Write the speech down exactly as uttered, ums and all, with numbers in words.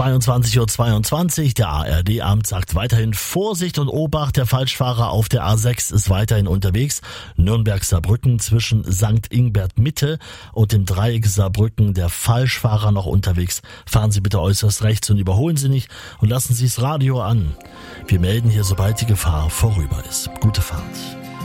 zweiundzwanzig Uhr zweiundzwanzig. Der A R D-Amt sagt weiterhin Vorsicht und Obacht. Der Falschfahrer auf der A sechs ist weiterhin unterwegs. Nürnberg-Saarbrücken zwischen Sankt Ingbert Mitte und dem Dreieck Saarbrücken. Der Falschfahrer noch unterwegs. Fahren Sie bitte äußerst rechts und überholen Sie nicht und lassen Sie das Radio an. Wir melden hier, sobald die Gefahr vorüber ist. Gute Fahrt.